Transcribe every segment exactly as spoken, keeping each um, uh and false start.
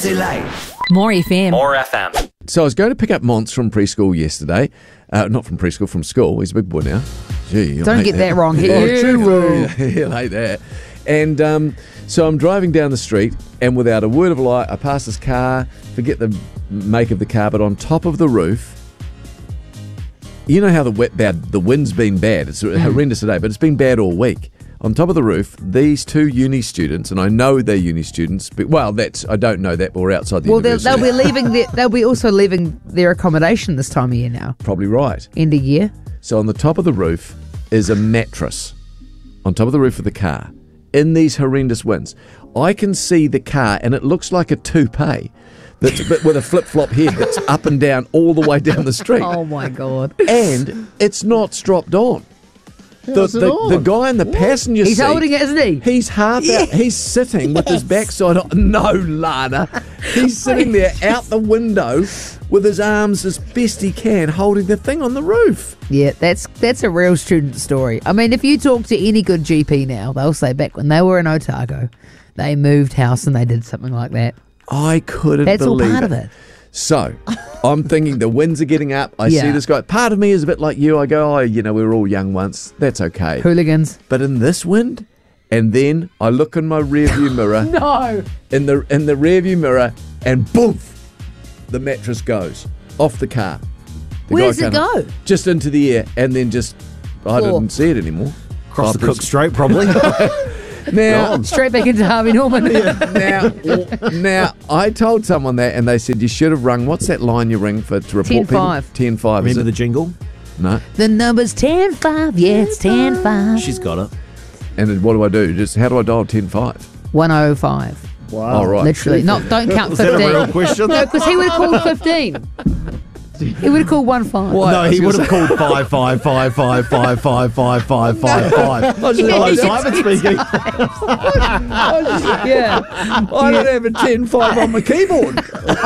Jazzy Lane. More F M. More F M. So I was going to pick up Monts from preschool yesterday. Uh, not from preschool, from school. He's a big boy now. Gee, Don't get that, that wrong here. Oh, he'll hate that. And um, so I'm driving down the street, and without a word of a lie, I pass this car, forget the make of the car, but on top of the roof, you know how the wet bad, the wind's been bad. It's mm. horrendous today, but it's been bad all week. On top of the roof, these two uni students, and I know they're uni students, but well, that's I don't know that, but we're outside the well, they'll, university. they'll be leaving. Their, they'll be also leaving their accommodation this time of year now. Probably right. End of year. So on the top of the roof is a mattress. On top of the roof of the car, in these horrendous winds, I can see the car, and it looks like a toupee. That's a bit with a flip-flop head that's up and down all the way down the street. Oh, my God. And it's not stropped on. The, the, on? the guy in the what? passenger he's seat... He's holding it, isn't he? He's half yes. out. He's sitting with his backside on. No, Lana. He's sitting there out the window with his arms as best he can holding the thing on the roof. Yeah, that's that's a real student story. I mean, if you talk to any good G P now, they'll say back when they were in Otago, they moved house and they did something like that. I couldn't That's believe all part it. of it. So, I'm thinking the winds are getting up. I Yeah. see this guy. Part of me is a bit like you. I go, oh, you know, we were all young once. That's okay. Hooligans. But in this wind, and then I look in my rearview mirror. No. In the in the rearview mirror, and boof, the mattress goes off the car. The Where does guy it can't- go? Just into the air, and then just I Floor. didn't see it anymore. Across the Barbara's- Cook Strait, probably. Now, Straight back into Harvey Norman. now, now, I told someone that, and they said you should have rung. What's that line you ring for to report ten people? five. ten five. Remember is the it? jingle? No. The number's ten five. Yeah, it's ten five. She's got it. And then what do I do? Just how do I dial ten five? one oh five. Wow. Oh, right. Literally. Not, don't count Was that a fifteen. real question? No, because he would have called fifteen. He would have called one five. Why? No, I was he would gonna have called five five five five five five five five five five. I was just- Hello, I was- Simon speaking. Yeah. I don't have a ten five on my keyboard.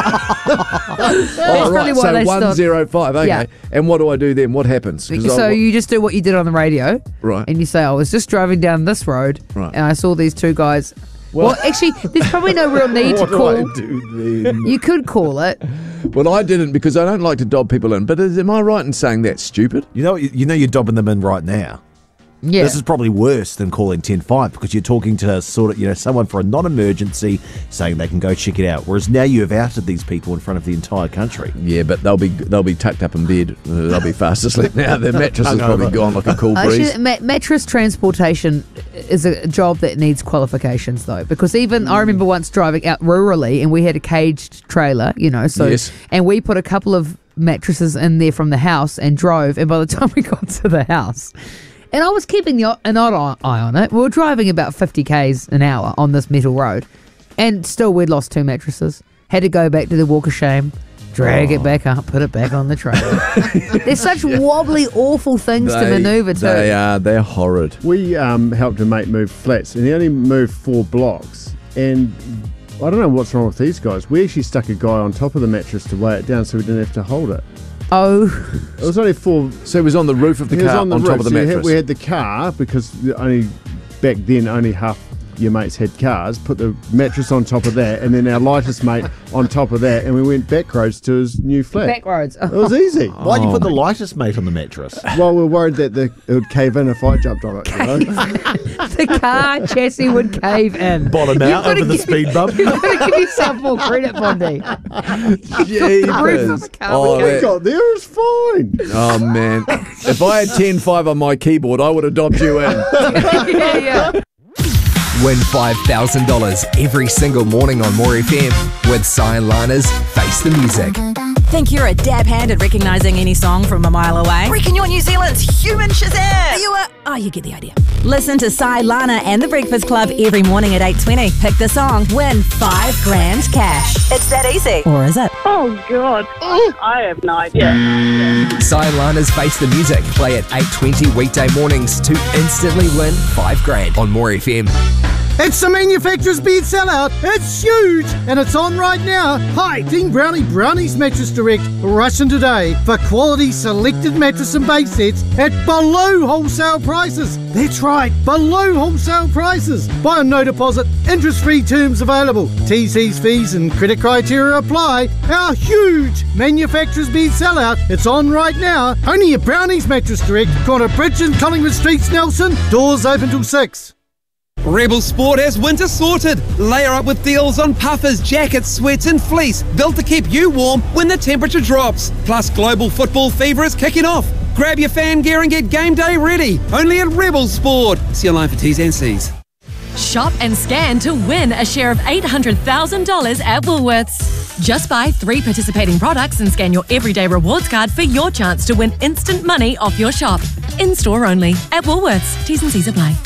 That's All probably right, why so they one stopped. zero five. Okay. Yeah. And what do I do then? What happens? 'Cause So I- you just do what you did on the radio. Right. And you say, I was just driving down this road Right. and I saw these two guys. Well, Well- actually, there's probably no real need to what do call. I do then? You could call it. Well, I didn't because I don't like to dob people in. But is, am I right in saying that's stupid? You know, you know, you're dobbing them in right now. Yeah. This is probably worse than calling ten five because you're talking to sort of, you know, someone for a non-emergency saying they can go check it out. Whereas now you have outed these people in front of the entire country. Yeah, but they'll be they'll be tucked up in bed. Uh, They'll be fast asleep now. Their mattress is probably Hungover. gone like a cool breeze. Actually, ma- mattress transportation is a job that needs qualifications, though, because even I remember once driving out rurally and we had a caged trailer, you know, so Yes. and we put a couple of mattresses in there from the house and drove, and by the time we got to the house, and I was keeping the, an odd eye on it. We were driving about fifty kays an hour on this metal road, and still we'd lost two mattresses. Had to go back to the walk of shame, drag Oh. it back up, put it back on the trailer. There's such wobbly, awful things to manoeuvre too. They are. They're horrid. We um, helped a mate move flats, and he only moved four blocks. And I don't know what's wrong with these guys. We actually stuck a guy on top of the mattress to weigh it down, so we didn't have to hold it. Oh, It was only four. So it was on the roof of the He was car, on on, the top roof. of the So you mattress. had, we had the car because the only back then only half your mates had cars. Put the mattress on top of that, and then our lightest mate on top of that, and we went back roads to his new flat. back roads. It was easy. Why'd you put the lightest mate on the mattress? Well, we were worried that the, it would cave in if I jumped on it. You know? The car chassis would cave in. Bottom You've out gotta over the give- speed bump. You've got to give yourself more credit, Bondi. Jeepers. roof of the car Oh, would We that- got there, it's fine. oh, man. If I had ten five on my keyboard, I would have dobbed you in. yeah, yeah. Win five thousand dollars every single morning on More F M with Cyan Lana's Face the Music. Think you're a dab hand at recognising any song from a mile away? Reckon you're New Zealand's human Shazam? Are you a... Oh, you get the idea. Listen to Cy, Lana and The Breakfast Club every morning at eight twenty. Pick the song, win five grand cash. It's that easy. Or is it? Oh, God. I have no idea. Cyan Lana's Face the Music. Play at eight twenty weekday mornings to instantly win five grand on More F M. It's the manufacturer's bed sellout. It's huge and it's on right now. Hi, Dean Brownie Brownies Mattress Direct. Rush in today for quality selected mattress and base sets at below wholesale prices. That's right, below wholesale prices. Buy on no deposit, interest-free terms available. T Cs, fees and credit criteria apply. Our huge manufacturer's bed sellout. It's on right now. Only at Brownies Mattress Direct. Corner Bridge and Collingwood Streets, Nelson. Doors open till six. Rebel Sport has winter sorted. Layer up with deals on puffers, jackets, sweats and fleece, built to keep you warm when the temperature drops. Plus, global football fever is kicking off. Grab your fan gear and get game day ready. Only at Rebel Sport. See you online for T's and C's. Shop and scan to win a share of eight hundred thousand dollars at Woolworths. Just buy three participating products and scan your everyday rewards card for your chance to win instant money off your shop. In-store only. At Woolworths. T's and C's apply.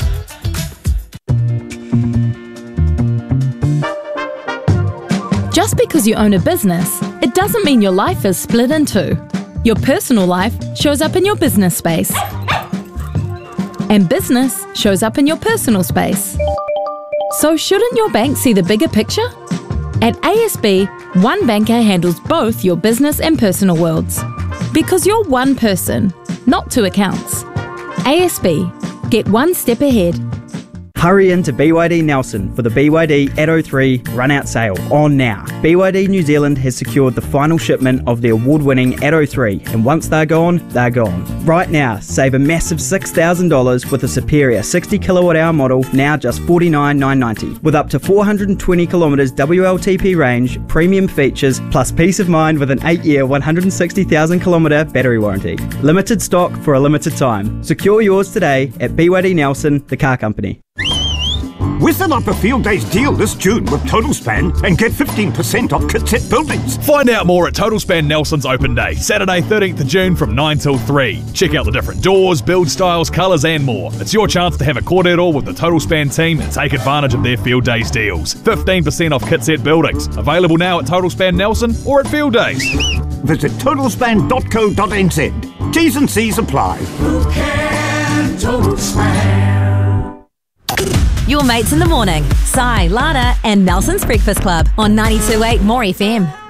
Just because you own a business, it doesn't mean your life is split in two. Your personal life shows up in your business space. And business shows up in your personal space. So shouldn't your bank see the bigger picture? At A S B, one banker handles both your business and personal worlds. Because you're one person, not two accounts. A S B, get one step ahead. Hurry into B Y D Nelson for the B Y D Atto three run-out sale on now. B Y D New Zealand has secured the final shipment of the award-winning Atto three, and once they're gone, they're gone. Right now, save a massive six thousand dollars with a superior sixty kilowatt hour model, now just forty-nine thousand nine hundred ninety, with up to four hundred twenty kilometres W L T P range, premium features, plus peace of mind with an eight year, one hundred sixty thousand kilometre battery warranty. Limited stock for a limited time. Secure yours today at B Y D Nelson, the car company. Whistle up a Field Days deal this June with Total Span and get fifteen percent off Kitset buildings. Find out more at Total Span Nelson's Open Day, Saturday thirteenth of June from nine till three. Check out the different doors, build styles, colours and more. It's your chance to have a cordial with the Total Span team and take advantage of their Field Days deals. fifteen percent off Kitset buildings. Available now at Total Span Nelson or at Field Days. Visit total span dot co dot n z. T's and C's apply. Who can Total Span? Your mates in the morning. Si, Lana and Nelson's Breakfast Club on ninety-two point eight More F M.